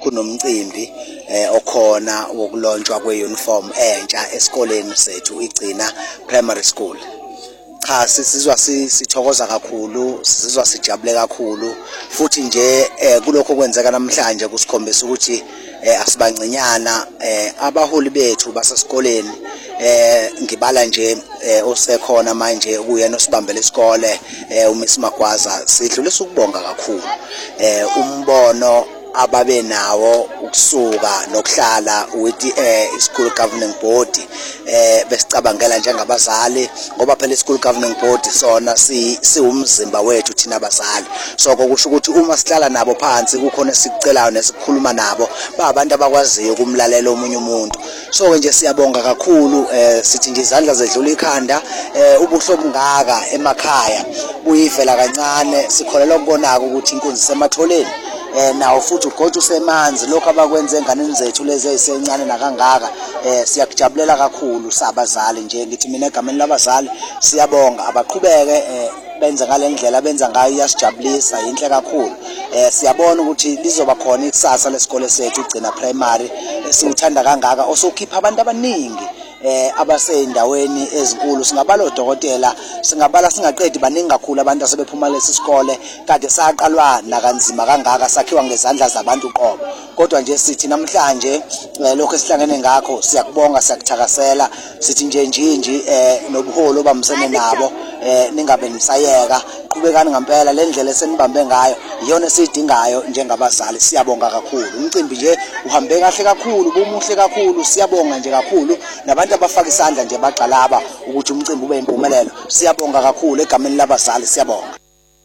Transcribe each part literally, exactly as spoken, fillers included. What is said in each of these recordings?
kunomcimbi eh okhona wokulonjwa kweuniform entsha esikoleni sethu iGcina Primary School. Cha sizizwa sithokoza kakhulu, sizizwa sijabule kakhulu futhi nje kulokho kwenzeka namhlanje kusikhombisa ukuthi asibancinyana abaholi bethu basesikoleni eh ngibala nje osekhona manje kuyena osibambele isikole uMiss Magwaza. Sidlulisa ukubonga kakhulu eh umbono ababe nawo ukusuka nokuhlala with eh school governing board eh besicabangela njengabazali ngoba phela school governing board sona si siumzimba wethu thina abazali. So kokusho ukuthi uma sihlala nabo phansi kukhona esikucelayo nesikhuluma nabo ba abantu abakwaziyo ukumlalela omunye umuntu. So ke nje siyabonga kakhulu eh sithi nje izandla zedlula ikhanda eh ubuhlobo ngaka emakhaya buyivela kancane sikholelwa ukubonaka ukuthi inkunzi sematholeni eh nawo futhi ugotsha usemanzi lokho abakwenze enganeni zethu lezi ezisencane nakangaka eh siyakujabulela kakhulu sabazali nje ngithi mina egameni labazali siyabonga abaqhubeke eh benza ngalendlela benza ngayo iyasijabulisa inhle kakhulu. Eh siyabona ukuthi lizoba khona ikusasa lesikole sethu iGcina Primary esiwuthanda kangaka osokhipha abantu abaningi eh abasendaweni ezinkulu. Singabala odokotela, singabala singaqedi baningi kakhulu abantu asebephuma lesi sikole kade saqalwa nakanzima kangaka sakhiwa ngezandla zabantu qobo. Kodwa nje sithi namhlanje lokho esihlangene ngakho siyakubonga siyakuthakasela sithi nje njinji eh nobuholo bamsene nabo eh ningabe nisayeka qhubekani ngempela le ndlela esenibambe ngayo iyona esidingayo njengabazali. Siyabonga kakhulu umcimbi nje uhambe kahle kakhulu bumuhle kakhulu siyabonga nje kakhulu nabantu abafaka isandla nje baqalaba ukuthi umcimbi ube impumelelo. Siyabonga kakhulu egameni labazali siyabonga.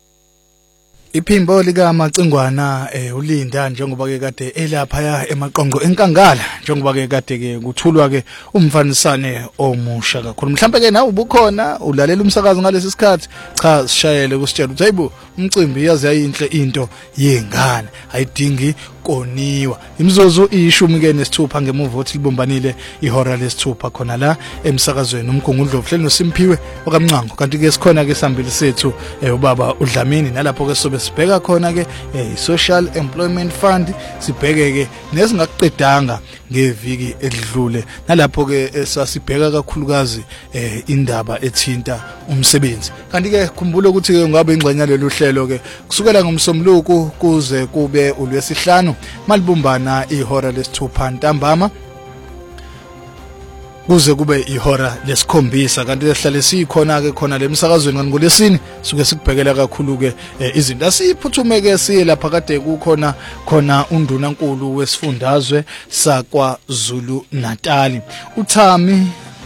Iphimbo lika Macingwana eh ulinda njengoba ke kade elapha ya emaqonqo enkangala njengoba ke kade ke kuthulwa ke umfanisane omusha kakhulu. Mhlambe ke nawe ubukhona ulalela umsakazo ngalesi sikhathi cha sishayele kusitshela ukuthi hayibo umcimbi yazi yayinhle into yengane ayidingi koniwa. Imzozo ishumi ke nesithupha ngemuva othi libombanile ihora lesithupha khona la emsakazweni uMgungundlovu hleli noSimphiwe okamncango. Kanti ke sikhona ke sambili sethu ubaba uDlamini nalapho ke sobe sibheka khona ke i-Social Employment Fund sibheke ke nesingakuqedanga ngeviki edlule nalapho ke sasibheka kakhulukazi indaba ethinta umsebenzi. Kanti ke khumbula ukuthi ke ngabe ingxenye lelo hlelo ke kusukela ngomsomluku kuze kube uLwesihlanu malibumbana ihora lesithupha ntambama kuze kube ihora lesikhombisa. Kanti lehlale sikhona ke khona lemsakazweni ngolesini suke sikubhekela kakhulu ke izinto asiphuthume ke siye lapha kade kukhona khona undunankulu wesifundazwe sakwaZulu Natal uThami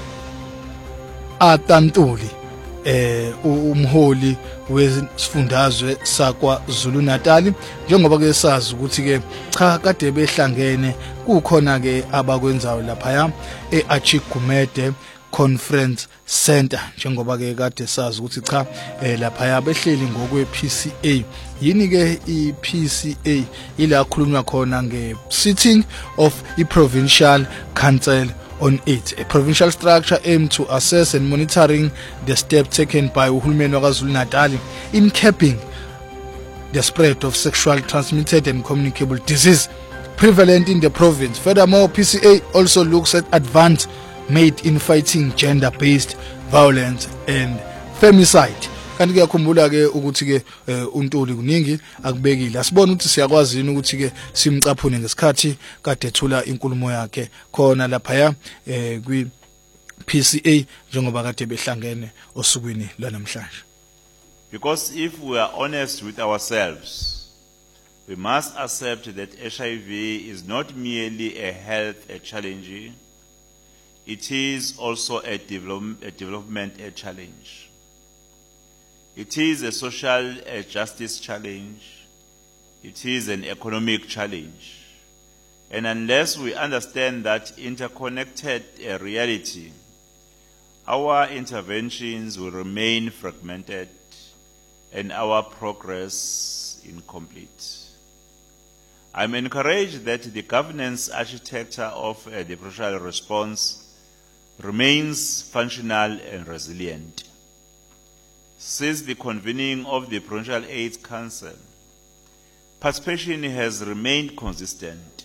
Atantuli eh umholi wesifundazwe sakwaZulu Natal njengoba ke sazi ukuthi ke cha kade behlangene kukhona ke abakwenzayo lapha ya eAchigumede Conference Center njengoba ke kade sazi ukuthi cha lapha ya behleli ngokwe P C A. Yini ke i P C A ila khulunywa khona nge sitting of i Provincial Council on it, a provincial structure aimed to assess and monitoring the steps taken by uhulumeni waKwaZulu Natal in capping the spread of sexual transmitted and communicable disease prevalent in the province. Furthermore, P C A also looks at advances made in fighting gender-based violence and femicide. Kanti kuyakhumbula ke ukuthi ke uNtuli kuningi akubekile asibona ukuthi siyakwazi ukuthi ke simcaphune ngesikhathi kade ethula inkulumo yakhe khona lapha ya kwi P C A njengoba kade behlangene osukwini lwanamhlanje. Because if we are honest with ourselves, we must accept that H I V is not merely a health a challenge, it is also a, develop, a development a challenge. It is a social uh, justice challenge. It is an economic challenge. And unless we understand that interconnected uh, reality, our interventions will remain fragmented and our progress incomplete. I'm encouraged that the governance architecture of uh, the provincial response remains functional and resilient. Since the convening of the Provincial AIDS Council, participation has remained consistent